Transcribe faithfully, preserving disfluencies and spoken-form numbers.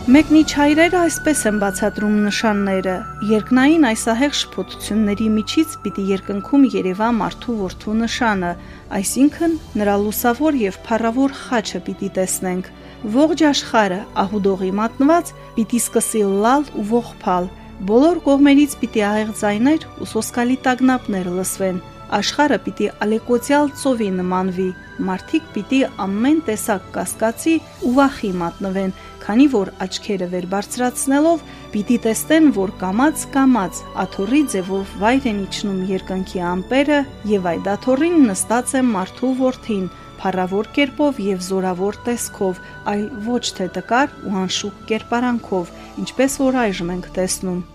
Մեկնիչայրերը այսպես են բացատրում նշանները. երկնային այս ահեղ շփոթությունների միջից պիտի երկնքում երևա մարդու որդու նշանը, այսինքն նրա լուսավոր և փառավոր խաչը պիտի տեսնենք։ Ողջ աշխարհը ահուդողի մատնված պիտի սկսի լալ ու ողբալ, բոլոր կողմերից պիտի ահեղ ձայներ ու սոսկալի տագնապներ լսվեն, աշխարհը պիտի ալեկոծյալ ծովի նմանվի, մարդիկ պիտի ամեն տեսակ կասկածի ու վախի մատնվեն, քանի որ աչքերը վեր բարձրացնելով պիտի տեսնեն, որ կամաց-կամաց աթոռի ձևով վայր են իջնում երկնքի ամպերը և այդ աթոռին նստած է մարդու որդին, փառավոր կերպով և զորավոր տեսքով, այլ ոչ թե տկար ու անշուք կերպարանքով, ինչպես որ այժմ ենք տեսնում։